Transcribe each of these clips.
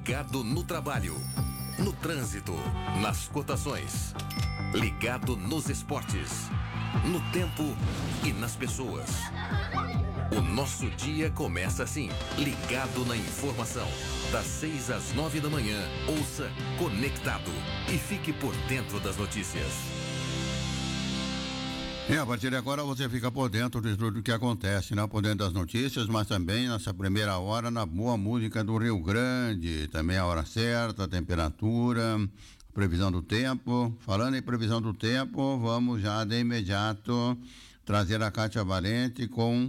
Ligado no trabalho, no trânsito, nas cotações. Ligado nos esportes, no tempo e nas pessoas. O nosso dia começa assim, ligado na informação. Das 6 às 9 da manhã, ouça Conectado e fique por dentro das notícias. E a partir de agora você fica por dentro de tudo que acontece, né? Por dentro das notícias, mas também nessa primeira hora na boa música do Rio Grande. Também a hora certa, a temperatura, previsão do tempo. Falando em previsão do tempo, vamos já de imediato trazer a Kátia Valente com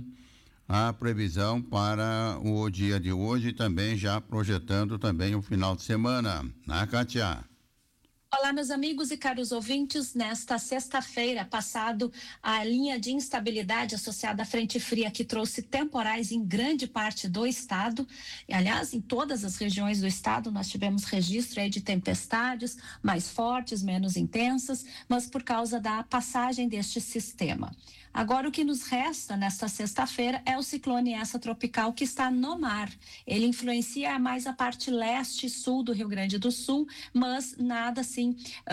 a previsão para o dia de hoje, também já projetando também o final de semana, né, Kátia? Olá, meus amigos e caros ouvintes. Nesta sexta-feira, passado a linha de instabilidade associada à frente fria que trouxe temporais em grande parte do estado, e aliás, em todas as regiões do estado nós tivemos registro aí de tempestades mais fortes, menos intensas, mas por causa da passagem deste sistema. Agora, o que nos resta nesta sexta-feira é o ciclone Essa tropical que está no mar. Ele influencia mais a parte leste e sul do Rio Grande do Sul, mas nada assim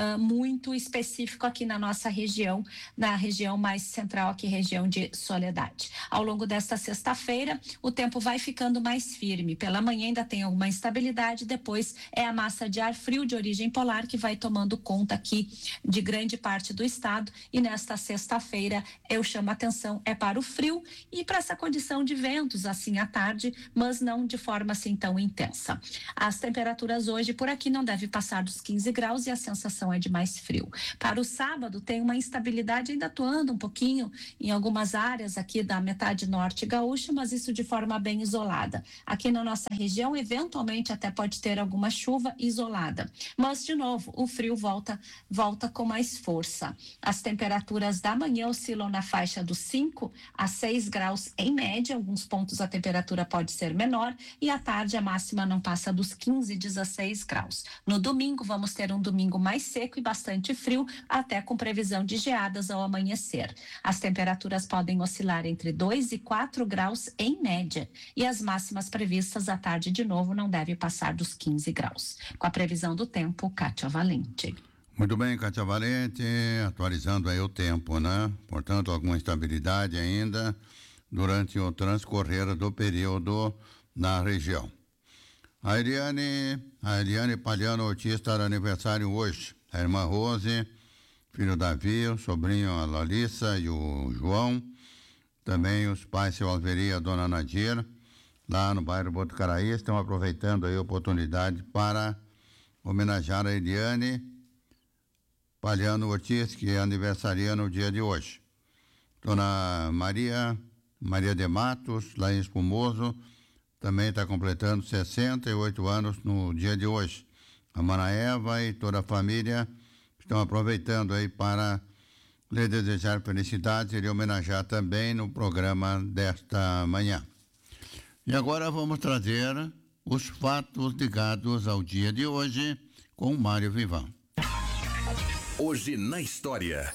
muito específico aqui na nossa região, na região mais central aqui, região de Soledade. Ao longo desta sexta-feira, o tempo vai ficando mais firme. Pela manhã ainda tem alguma instabilidade, depois é a massa de ar frio de origem polar que vai tomando conta aqui de grande parte do estado, e nesta sexta-feira eu chamo a atenção para o frio e para essa condição de ventos assim à tarde, mas não de forma assim tão intensa. As temperaturas hoje por aqui não devem passar dos 15 graus e a sensação é de mais frio. Para o sábado tem uma instabilidade ainda atuando um pouquinho em algumas áreas aqui da metade norte gaúcha, mas isso de forma bem isolada. Aqui na nossa região, eventualmente até pode ter alguma chuva isolada, mas de novo o frio volta com mais força. As temperaturas da manhã oscilam na faixa dos 5 a 6 graus em média, alguns pontos a temperatura pode ser menor, e à tarde a máxima não passa dos 15, 16 graus. No domingo vamos ter um domingo mais seco e bastante frio, até com previsão de geadas ao amanhecer. As temperaturas podem oscilar entre 2 e 4 graus em média, e as máximas previstas à tarde de novo não devem passar dos 15 graus. Com a previsão do tempo, Kátia Valente. Muito bem, Kátia Valente, atualizando aí o tempo, né? Portanto, alguma instabilidade ainda durante o transcorrer do período na região. A Eliane Palhano Ortiz está de aniversário hoje. A irmã Rose, filho Davi, o sobrinho a Larissa e o João. Também os pais, seu Alveri e a dona Nadir, lá no bairro Botucaraí, estão aproveitando aí a oportunidade para homenagear a Eliane Palhano Ortiz, que é aniversaria no dia de hoje. Dona Maria de Matos, lá em Espumoso, também está completando 68 anos no dia de hoje. A Mana Eva e toda a família estão aproveitando aí para lhe desejar felicidades e lhe homenagear também no programa desta manhã. E agora vamos trazer os fatos ligados ao dia de hoje com Mário Vivan. Hoje na história.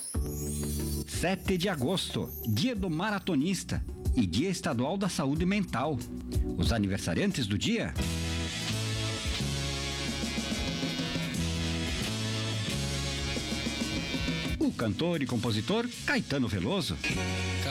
7 de agosto, dia do maratonista e dia estadual da saúde mental. Os aniversariantes do dia: o cantor e compositor Caetano Veloso,